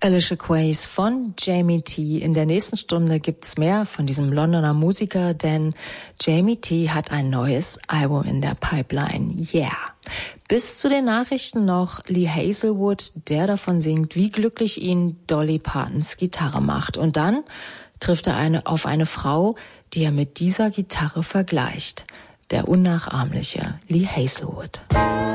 Alicia Keys von Jamie T. In der nächsten Stunde gibt's mehr von diesem Londoner Musiker, denn Jamie T. hat ein neues Album in der Pipeline. Yeah! Bis zu den Nachrichten noch Lee Hazelwood, der davon singt, wie glücklich ihn Dolly Partons Gitarre macht. Und dann trifft er auf eine Frau, die er mit dieser Gitarre vergleicht. Der unnachahmliche Lee Hazelwood.